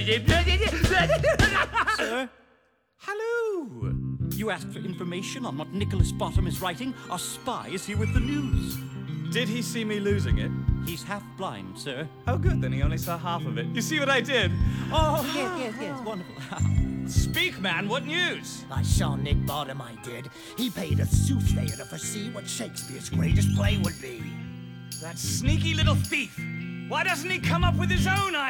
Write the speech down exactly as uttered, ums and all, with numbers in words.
Sir? Hello! You asked for information on what Nicholas Bottom is writing. Our spy is here with the news. Did he see me losing it? He's half blind, sir. Oh, good, then he only saw half of it. You see what I did? Oh, Yes, yes, yes, wonderful. speak, man, what news? I saw Nick Bottom, I did. He paid a soothsayer to foresee what Shakespeare's greatest play would be. That sneaky little thief. Why doesn't he come up with his own